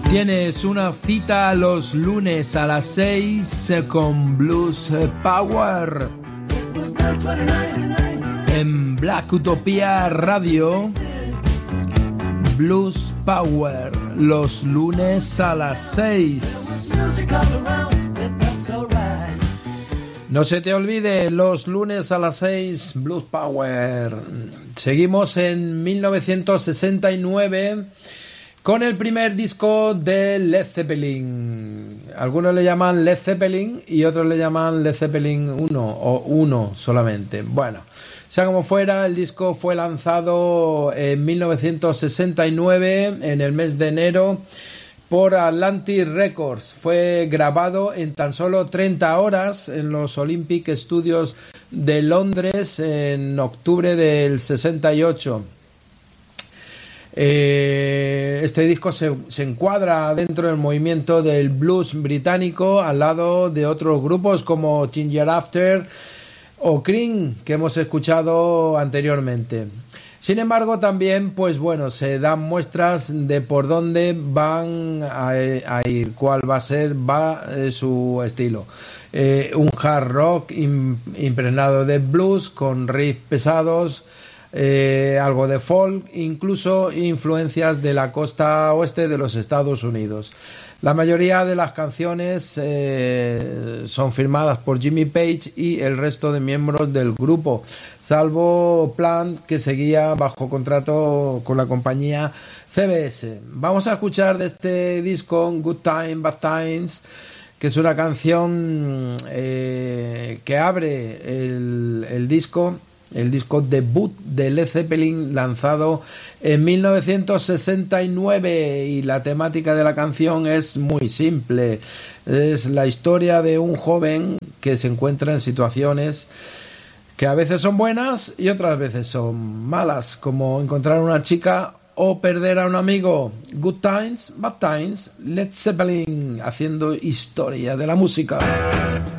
Tienes una cita los lunes a las 6 con Blues Power en Black Utopia Radio. Blues Power los lunes a las 6. No se te olvide, los lunes a las 6, Blues Power. Seguimos en 1969 con el primer disco de Led Zeppelin. Algunos le llaman Led Zeppelin y otros le llaman Led Zeppelin 1 o 1 solamente. Bueno, sea como fuera, el disco fue lanzado en 1969, en el mes de enero, por Atlantic Records. Fue grabado en tan solo 30 horas en los Olympic Studios de Londres en octubre del 68. Este disco se encuadra dentro del movimiento del blues británico, al lado de otros grupos como Ginger After o Cream, que hemos escuchado anteriormente. Sin embargo, también, pues bueno, se dan muestras de por dónde van a ir, cuál va a ser su estilo. Un hard rock impregnado de blues, con riffs pesados, algo de folk, incluso influencias de la costa oeste de los Estados Unidos. La mayoría de las canciones son firmadas por Jimmy Page y el resto de miembros del grupo, salvo Plant, que seguía bajo contrato con la compañía CBS. Vamos a escuchar de este disco Good Time, Bad Times, que es una canción que abre el disco debut de Led Zeppelin, lanzado en 1969, y la temática de la canción es muy simple. Es la historia de un joven que se encuentra en situaciones que a veces son buenas y otras veces son malas, como encontrar una chica o perder a un amigo. Good Times, Bad Times, Led Zeppelin, haciendo historia de la música.